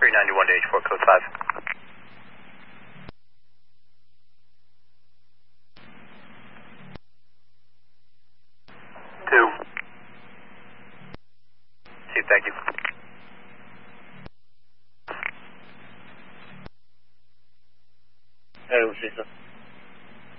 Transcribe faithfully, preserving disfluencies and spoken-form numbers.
three ninety-one to H four, code five. Two. See, thank you. Hey, what's this?